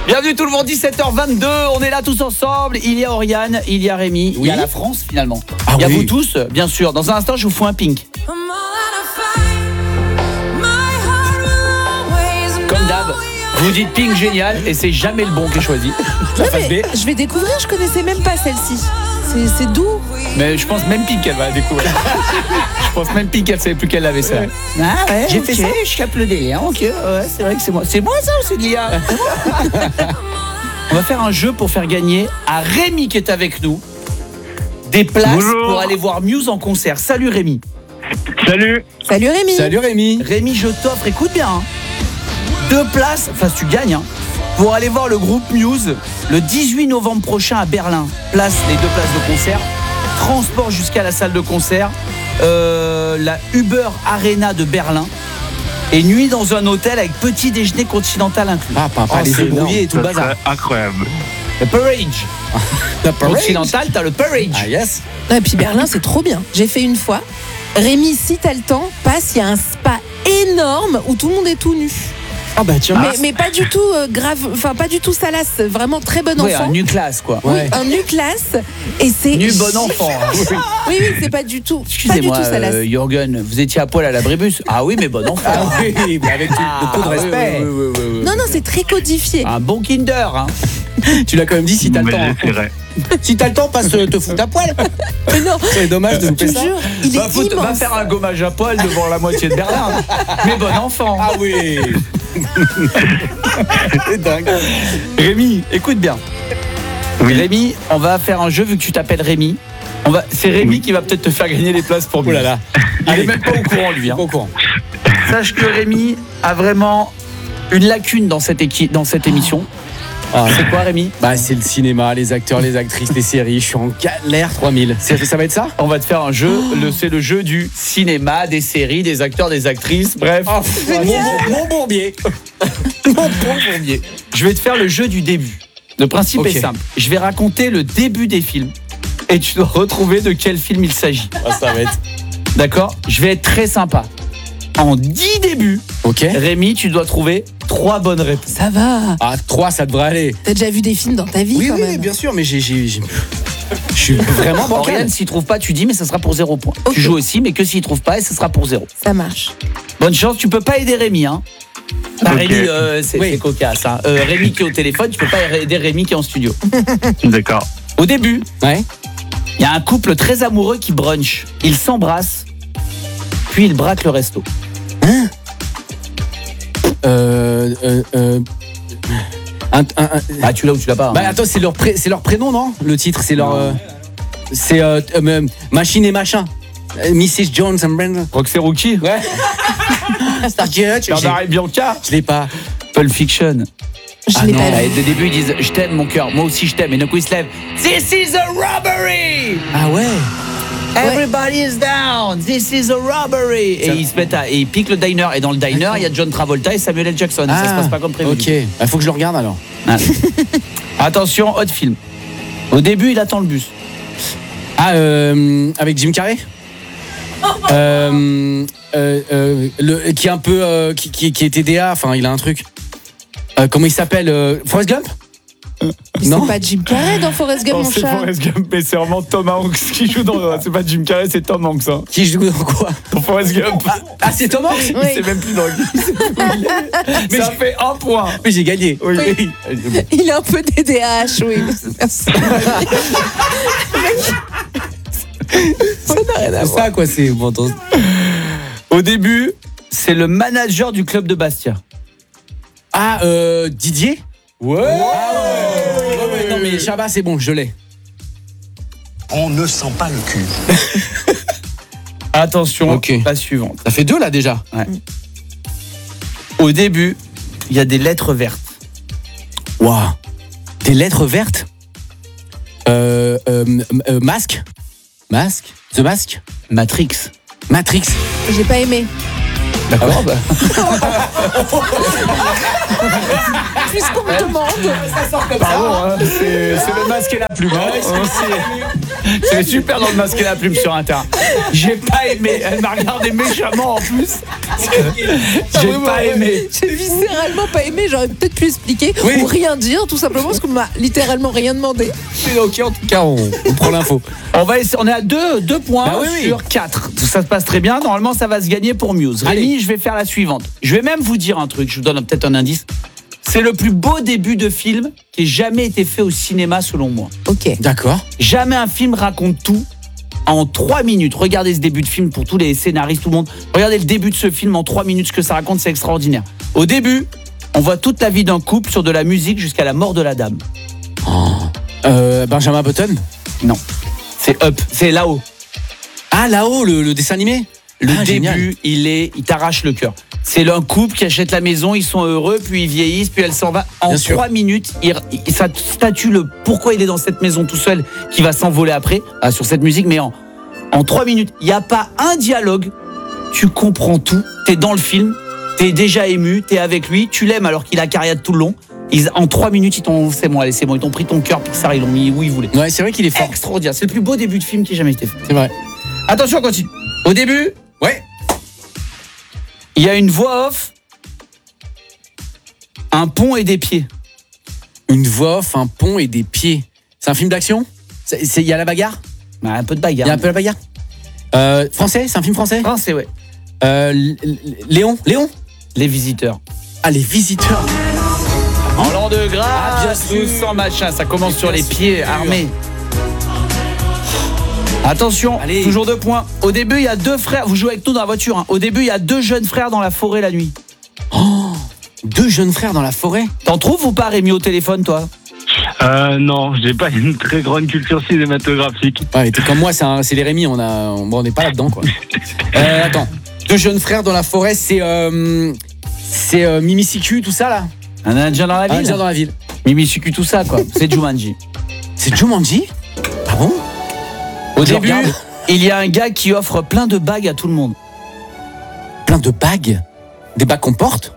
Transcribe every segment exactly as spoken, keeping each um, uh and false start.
Bienvenue tout le monde, dix-sept heures vingt-deux, on est là tous ensemble. Il y a Oriane, il y a Rémi, oui. Il y a la France finalement. Ah il y a oui. vous tous, bien sûr. Dans un instant, je vous fous un pink. Comme d'hab, vous dites pink génial et c'est jamais le bon qui est choisi. Ouais, je vais découvrir, je connaissais même pas celle-ci. C'est, c'est doux. Mais je pense même pink qu'elle va découvrir. Je pense même pink qu'elle savait plus qu'elle avait ça. Ah ouais, j'ai okay. fait ça, je capte le délire. Ok, ouais, c'est vrai que c'est moi. C'est moi ça ou c'est l'I A? On va faire un jeu pour faire gagner à Rémi qui est avec nous des places Bonjour. Pour aller voir Muse en concert. Salut Rémi. Salut. Salut Rémi. Salut Rémi. Rémi, je t'offre, écoute bien, hein, deux places, enfin tu gagnes, hein, pour aller voir le groupe Muse le dix-huit novembre prochain à Berlin. Place, les deux places de concert, transport jusqu'à la salle de concert, euh, la Uber Arena de Berlin. Et nuit dans un hôtel avec petit déjeuner continental inclus. Ah, pas, pas oh, les feux brouillés et tout le bazar. Incroyable. Le Parade. Le continental, t'as le Parade. Ah yes. Et puis Berlin, c'est trop bien. J'ai fait une fois. Rémi, si t'as le temps, passe, il y a un spa énorme où tout le monde est tout nu. Ah bah tiens. Mais, mais pas du tout euh, grave, enfin pas du tout salace, vraiment très bon enfant. Oui, un nu classe quoi. Oui, ouais. un nu classe et c'est nu bon enfant. oui, oui, oui, c'est pas du tout. Excusez-moi, pas du tout salace. Euh, Jürgen, vous étiez à poil à l'abribus. Ah oui, mais bon enfant. Ah oui, mais avec ah, beaucoup de respect. Oui, oui, oui, oui, oui. Non, non, c'est très codifié. Un bon Kinder, hein. Tu l'as quand même dit si t'as mais le temps. Si t'as le temps, passe te foutre à poil. Mais non. C'est dommage de louper ça. Jure, il va, est foutre, va faire un gommage à poil devant la moitié de Berlin. Mais bon enfant. Ah oui. C'est dingue. Rémi, écoute bien. Oui. Rémi, on va faire un jeu vu que tu t'appelles Rémi. On va, c'est Rémi oui. qui va peut-être te faire gagner les places pour Muse. Oh là là. Il Allez. est même pas au courant lui. Hein. Pas au courant. Sache que Rémi a vraiment une lacune dans cette, équi- dans cette émission. Ah, c'est quoi Rémi? Bah c'est le cinéma, les acteurs, les actrices, les séries. Je suis en galère trois mille. Ça, ça va être ça? On va te faire un jeu. Oh. Le, c'est le jeu du cinéma, des séries, des acteurs, des actrices. Bref. Oh, mon, mon bourbier. Mon bon bourbier. Je vais te faire le jeu du début. Le principe okay. est simple. Je vais raconter le début des films et tu dois retrouver de quel film il s'agit. Ah, ça va être. D'accord? Je vais être très sympa. En dix débuts, okay. Rémi, tu dois trouver trois bonnes réponses. Ça va. Ah, trois, ça devrait aller. T'as déjà vu des films dans ta vie oui, quand oui, même. Oui, bien sûr, mais j'ai... j'ai, j'ai... Je suis vraiment bancal. Oriane, s'il trouve pas, tu dis, mais ça sera pour zéro point. Okay. Tu joues aussi, mais que s'il trouve pas, et ça sera pour zéro. Ça marche. Bonne chance, tu peux pas aider Rémi, hein. Bah, okay. Rémi, euh, c'est, oui. c'est cocasse. Hein. Euh, Rémi qui est au téléphone, tu peux pas aider Rémi qui est en studio. D'accord. Au début, ouais. Il y a un couple très amoureux qui brunch. Ils s'embrassent, puis ils braquent le resto. Hein? Euh... euh, euh... Un, un, un... Ah, tu l'as ou tu l'as pas? Hein. Bah attends, c'est leur, pré... c'est leur prénom, non? Le titre, c'est leur... Euh... C'est euh, euh, Machine et Machin. Euh, missus Jones and Brandon. Roxy Rookie. Ouais. Stargate. Bernard et Bianca. Je l'ai pas. Pulp Fiction. Je ah l'ai non. pas Et dès le début, ils disent « Je t'aime, mon cœur. Moi aussi, je t'aime. » Et d'un coup, ils se lèvent. « This is a robbery !» Ah ouais. Everybody is down. This is a robbery. Et ils se mettent à, et ils piquent le diner. Et dans le diner, il y a John Travolta et Samuel L. Jackson. Ah, ça se passe pas comme prévu. Ok. Il bah, faut que je le regarde alors. Ah. Attention, hot film. Au début, il attend le bus. Ah, euh, avec Jim Carrey. euh, euh, euh, le, qui est un peu, euh, qui, qui, qui est T D A. Enfin, il a un truc. Euh, comment il s'appelle euh, Forrest Gump. Non, c'est pas Jim Carrey dans Forrest Gump, non, mon c'est chat. Forrest Gump, mais c'est vraiment Tom Hanks qui joue dans. C'est pas Jim Carrey, c'est Tom Hanks. Hein. Qui joue dans quoi? Dans Forrest Gump. Ah, ah c'est Tom Hanks. Oui. Il sait même plus dans le. Mais ça fait un point. Mais j'ai gagné. Oui. Oui. Il est un peu D D A H, oui. Merci. Ça n'a rien à voir. C'est ça quoi, c'est bon. Au début, c'est le manager du club de Bastia. Ah, euh, Didier. Ouais. Ah ouais. ouais, ouais. Non mais Chabat, c'est bon, je l'ai. On ne sent pas le cul. Attention, okay. La suivante. Ça fait deux là déjà. Ouais. Au début, il y a des lettres vertes. Waouh. Des lettres vertes. Euh, euh, euh, masque. Masque. The Mask. Matrix. Matrix. J'ai pas aimé. D'accord. Ah bah. Puisqu'on me demande. Ça sort comme Pardon, ça. Hein, c'est, c'est le masque et la plume. Ouais, c'est, C'est super dans le masque et la plume sur Inter. J'ai pas aimé. Elle m'a regardé méchamment en plus. J'ai pas aimé. J'ai viscéralement pas aimé, j'aurais peut-être pu expliquer Oui. ou rien dire, tout simplement parce qu'on m'a littéralement rien demandé. C'est ok, en tout cas, on, on prend l'info. On va essayer, on est à deux, deux points Bah oui, oui. sur quatre. Tout ça se passe très bien. Normalement, ça va se gagner pour Muse. Allez. Rémi, je vais faire la suivante. Je vais même vous dire un truc. Je vous donne peut-être un indice. C'est le plus beau début de film qui ait jamais été fait au cinéma, selon moi. Ok. D'accord. Jamais un film raconte tout en trois minutes. Regardez ce début de film pour tous les scénaristes, tout le monde. Regardez le début de ce film en trois minutes, ce que ça raconte, c'est extraordinaire. Au début, on voit toute la vie d'un couple sur de la musique jusqu'à la mort de la dame. Euh, Benjamin Button. Non, c'est Up, c'est là-haut. Ah, là-haut, le, le dessin animé. Le Ah, début, génial. il est, il t'arrache le cœur. C'est un couple qui achète la maison, ils sont heureux, puis ils vieillissent, puis elle s'en va. En Bien sûr. trois minutes, il, il- ça statue le pourquoi il est dans cette maison tout seul, qui va s'envoler après ah, sur cette musique. Mais en, en trois minutes, il n'y a pas un dialogue. Tu comprends tout. T'es dans le film, t'es déjà ému, t'es avec lui, tu l'aimes alors qu'il a carrière tout le long. Ils, en trois minutes, ils t'ont, c'est bon, allez, c'est bon, ils t'ont pris ton cœur, Pixar, ils l'ont mis où ils voulaient. Ouais, c'est vrai qu'il est fort. Extraordinaire. C'est le plus beau début de film qui ait jamais été fait. C'est vrai. Attention, on continue. Au début, Ouais. il y a une voix off, un pont et des pieds. Une voix off, un pont et des pieds. C'est un film d'action. C'est- c'est- Il y a la bagarre. Bah, un peu de Il y bagarre. a un peu la bagarre. Euh, français, c'est un film français. Français, ouais. Euh, L- L- Léon, Léon. Les visiteurs. Ah, les visiteurs. En l'an de grâce, Ah, bien sûr. sans machin, ça commence Bien sur les sûr. pieds armés. Attention, Allez. toujours deux points. Au début, il y a deux frères. Vous jouez avec nous dans la voiture. Hein. Au début, il y a deux jeunes frères dans la forêt la nuit. Deux jeunes frères dans la forêt. T'en trouves ou pas, Rémi, au téléphone, toi? Euh, non, j'ai pas une très grande culture cinématographique. Ouais, t'es comme moi, c'est un- c'est les Rémi. On a, on bon, on n'est pas là-dedans, quoi. Euh, attends. Deux jeunes frères dans la forêt, c'est euh, c'est euh, Mimi Siku, tout ça là. Un Indien dans la Un ville. Indien dans la ville. Mimi Suku, tout ça, quoi. C'est Jumanji. C'est Jumanji. Ah bon? Au Je début, regarde. il y a un gars qui offre plein de bagues à tout le monde. Plein de bagues. Des bagues qu'on porte.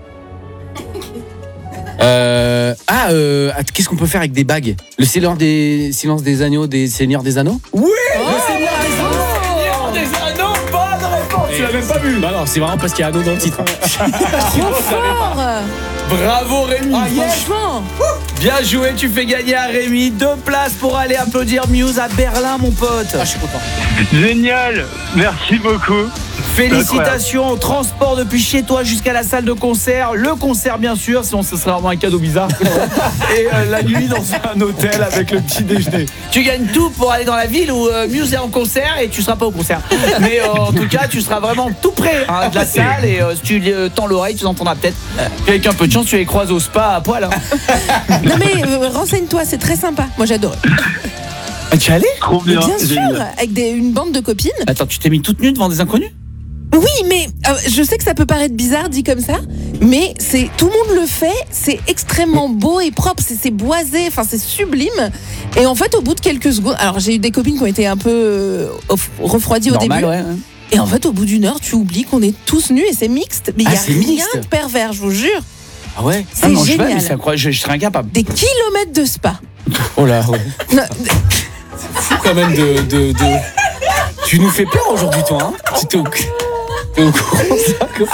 Euh, ah, euh, att- qu'est-ce qu'on peut faire avec des bagues? Le silence des, silence des agneaux, des seigneurs des anneaux? Oui, le Seigneur des Anneaux, bonne réponse. Tu l'as même pas vu. Bah non, c'est vraiment parce qu'il y a anneau dans le titre. Trop fort. Bravo Rémi. Franchement. Bien joué, tu fais gagner à Rémi deux places pour aller applaudir Muse à Berlin, mon pote. Ah, je suis content. Génial, merci beaucoup. Félicitations, transport depuis chez toi jusqu'à la salle de concert. Le concert, bien sûr, sinon ce serait vraiment un cadeau bizarre. Et euh, la nuit dans un hôtel avec le petit déjeuner. Tu gagnes tout pour aller dans la ville où euh, Muse est en concert et tu seras pas au concert. Mais euh, en tout cas, tu seras vraiment tout près hein, de la salle et euh, si tu euh, tends l'oreille, tu entendras peut-être. Puis avec un peu de chance, tu les croises au spa à poil. Hein. Non mais euh, renseigne-toi, c'est très sympa. Moi j'adore. Ah, tu es allé? Trop Mais bien. bien sûr, génial. avec des, une bande de copines. Attends, tu t'es mis toute nue devant des inconnus? Oui, mais euh, je sais que ça peut paraître bizarre dit comme ça, mais c'est tout le monde le fait. C'est extrêmement beau et propre. C'est c'est boisé. Enfin, c'est sublime. Et en fait, au bout de quelques secondes, alors j'ai eu des copines qui ont été un peu euh, off- refroidies au Normal, début. ouais, ouais. Et en fait, au bout d'une heure, tu oublies qu'on est tous nus et c'est mixte. Mais il Ah, y a c'est rien mixte. de pervers, je vous jure. Ah ouais? C'est Ah non, je vais, mais génial. c'est incroyable, je, je serais incapable. Des kilomètres de spa. Oh là, ouais. Non, Fou quand même de, de, de... Tu nous fais peur aujourd'hui, toi, hein? Tu t'es au, t'es au courant, ça, quoi.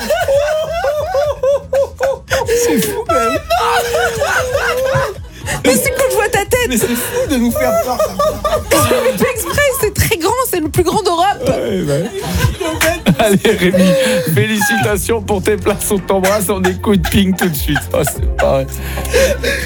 C'est fou, quand même. mais c'est quand je vois ta tête. Mais c'est fou de nous faire peur. Je fais pas exprès. C'est très grand. C'est le plus grand d'Europe. Allez Rémi, félicitations pour tes places, on t'embrasse, on écoute Pink tout de suite. Oh, c'est pas vrai.